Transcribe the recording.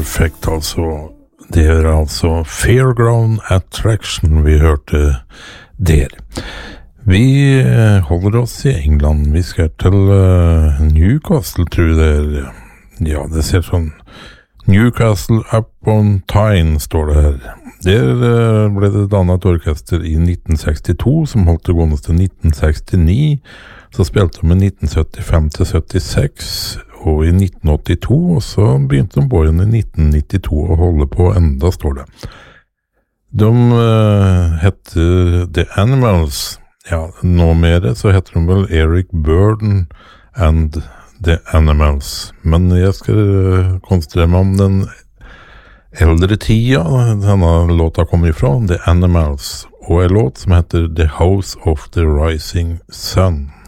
Perfect, altså. Det altså Fairground Attraction vi hørte der. Vi holder oss i England. Vi skal til Newcastle, tror jeg det er. Ja, det ser sånn Newcastle Upon Tyne står det her. Der ble det dannet et orkester i 1962 som holdt det gående til 1969. Så spilte de i 1975 til 76 og i 1982, og så begynte de på igjen i 1992 å holde på enda, står det. De heter The Animals. Ja, nå mer så heter de vel Eric Burdon and The Animals. Men jeg skal konsentrere meg om den eldre tida denne låta kommer ifra, The Animals, og en låt som heter The House of the Rising Sun.